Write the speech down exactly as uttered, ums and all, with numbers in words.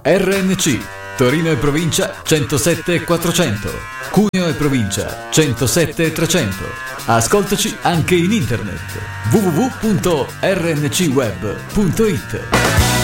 R N C, Torino e provincia centosette e quattrocento, Cuneo e provincia centosette e trecento. Ascoltaci anche in internet w w w punto r n c web punto i t.